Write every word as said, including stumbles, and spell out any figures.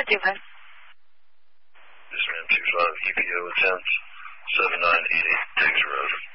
given. Yes, ma'am. two five E P O attempt seven nine eight eight Diggs Road.